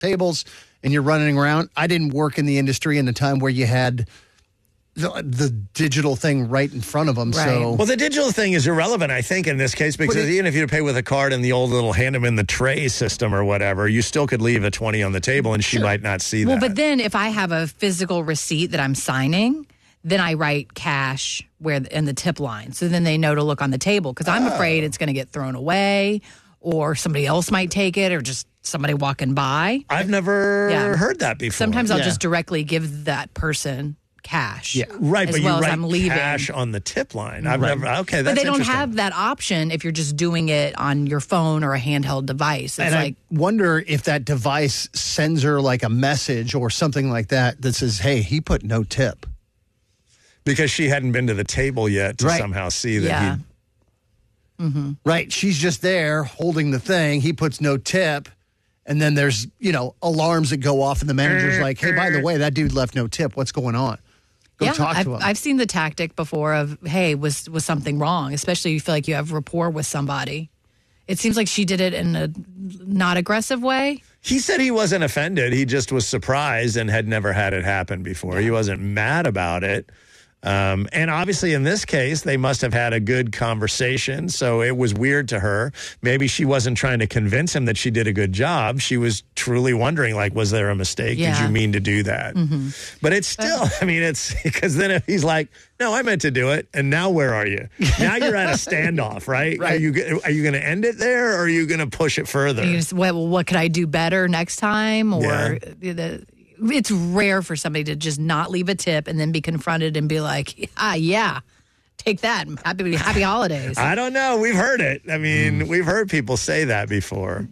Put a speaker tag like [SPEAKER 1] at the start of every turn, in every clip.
[SPEAKER 1] tables and you're running around. I didn't work in the industry in the time where you had the digital thing right in front of them.
[SPEAKER 2] Right.
[SPEAKER 1] So,
[SPEAKER 3] well, the digital thing is irrelevant, I think, in this case, because even if you pay with a card and the old little hand them in the tray system or whatever, you still could leave a 20 on the table and she might not see that.
[SPEAKER 2] Well, but then if I have a physical receipt that I'm signing, then I write cash in the tip line. So then they know to look on the table because I'm afraid it's going to get thrown away or somebody else might take it or just somebody walking by.
[SPEAKER 3] I've never heard that before.
[SPEAKER 2] Sometimes I'll just directly give that person cash.
[SPEAKER 3] Yeah, right.
[SPEAKER 2] As
[SPEAKER 3] but
[SPEAKER 2] well
[SPEAKER 3] you
[SPEAKER 2] as
[SPEAKER 3] write
[SPEAKER 2] I'm leaving.
[SPEAKER 3] cash on the tip line. I've never. Okay, that's
[SPEAKER 2] but they don't
[SPEAKER 3] interesting.
[SPEAKER 2] have that option if you're just doing it on your phone or a handheld device. It's
[SPEAKER 1] I wonder if that device sends her like a message or something like that says, "Hey, he put no tip,"
[SPEAKER 3] because she hadn't been to the table yet to somehow see that he.
[SPEAKER 2] Mm-hmm.
[SPEAKER 1] Right. She's just there holding the thing. He puts no tip. And then there's, alarms that go off and the manager's like, hey, by the way, that dude left no tip. What's going on? Go talk to him.
[SPEAKER 2] I've seen the tactic before of, hey, was something wrong? Especially if you feel like you have rapport with somebody. It seems like she did it in a not aggressive way.
[SPEAKER 3] He said he wasn't offended. He just was surprised and had never had it happen before. He wasn't mad about it. And obviously in this case, they must have had a good conversation. So it was weird to her. Maybe she wasn't trying to convince him that she did a good job. She was truly wondering, was there a mistake?
[SPEAKER 2] Yeah.
[SPEAKER 3] Did you mean to do that?
[SPEAKER 2] Mm-hmm.
[SPEAKER 3] But it's still, it's because then if he's like, no, I meant to do it. And now where are you? Now you're at a standoff, right?
[SPEAKER 1] Right.
[SPEAKER 3] Are you going to end it there or are you going to push it further?
[SPEAKER 2] What could I do better next time? Or it's rare for somebody to just not leave a tip and then be confronted and be like, take that. Happy holidays.
[SPEAKER 3] I don't know. We've heard it. We've heard people say that before.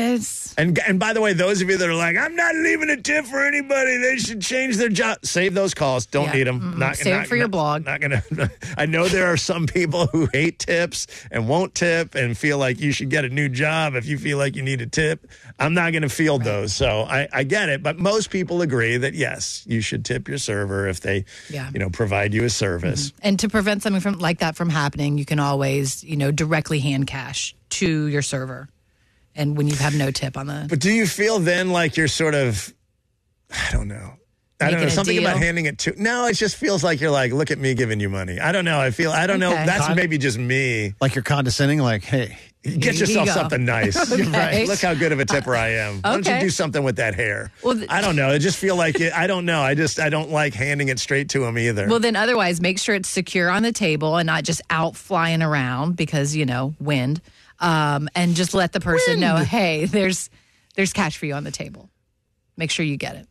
[SPEAKER 3] And by the way, those of you that are like, I'm not leaving a tip for anybody. They should change their job. Save those calls. Don't need them.
[SPEAKER 2] Save it for your blog.
[SPEAKER 3] Not gonna. I know there are some people who hate tips and won't tip and feel like you should get a new job if you feel like you need a tip. I'm not going to field those. So I get it. But most people agree that, yes, you should tip your server if they, provide you a service.
[SPEAKER 2] Mm-hmm. And to prevent something like that from happening, you can always, directly hand cash to your server. And when you have no tip on the...
[SPEAKER 3] But do you feel then like you're sort of, I don't know. Something about handing it to... No, it just feels like you're like, look at me giving you money. I don't know. I don't know. That's maybe just me.
[SPEAKER 1] Like you're condescending, like, hey...
[SPEAKER 3] Get yourself something nice.
[SPEAKER 2] Okay.
[SPEAKER 3] Right. Look how good of a tipper I am. Why don't you do something with that hair?
[SPEAKER 2] Well,
[SPEAKER 3] I don't know. I just feel like I don't know. I don't like handing it straight to him either.
[SPEAKER 2] Well, then otherwise, make sure it's secure on the table and not just out flying around because, wind. And just let the person know, hey, there's cash for you on the table. Make sure you get it.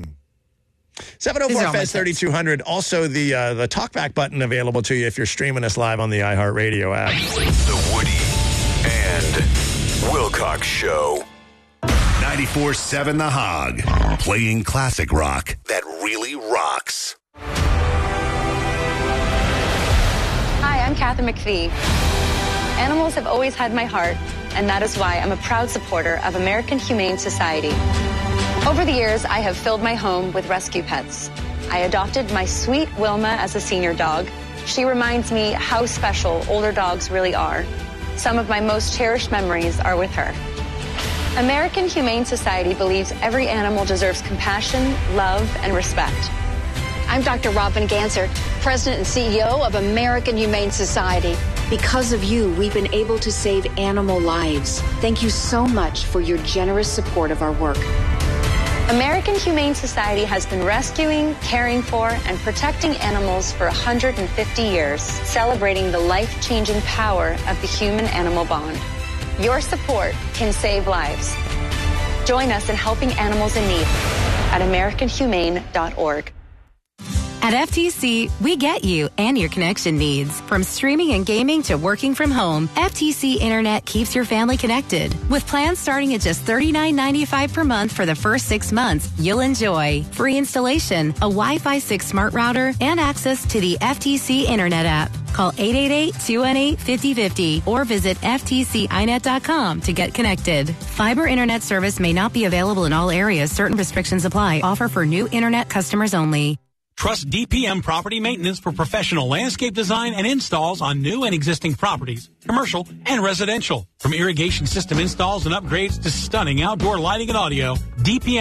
[SPEAKER 3] 704-FES-3200. Also, the talkback button available to you if you're streaming us live on the iHeartRadio app.
[SPEAKER 4] The Woody and Wilcox Show. 94.7 The Hog. Playing classic rock that really rocks.
[SPEAKER 5] Hi, I'm Kathy McPhee. Animals have always had my heart, and that is why I'm a proud supporter of American Humane Society. Over the years, I have filled my home with rescue pets. I adopted my sweet Wilma as a senior dog. She reminds me how special older dogs really are. Some of my most cherished memories are with her. American Humane Society believes every animal deserves compassion, love, and respect.
[SPEAKER 6] I'm Dr. Robin Ganser, President and CEO of American Humane Society. Because of you, we've been able to save animal lives. Thank you so much for your generous support of our work.
[SPEAKER 5] American Humane Society has been rescuing, caring for, and protecting animals for 150 years, celebrating the life-changing power of the human-animal bond. Your support can save lives. Join us in helping animals in need at AmericanHumane.org.
[SPEAKER 7] At FTC, we get you and your connection needs. From streaming and gaming to working from home, FTC Internet keeps your family connected. With plans starting at just $39.95 per month for the first 6 months, you'll enjoy free installation, a Wi-Fi 6 smart router, and access to the FTC Internet app. Call 888-218-5050 or visit ftcinet.com to get connected. Fiber Internet service may not be available in all areas. Certain restrictions apply. Offer for new Internet customers only.
[SPEAKER 8] Trust DPM Property Maintenance for professional landscape design and installs on new and existing properties, commercial and residential. From irrigation system installs and upgrades to stunning outdoor lighting and audio, DPM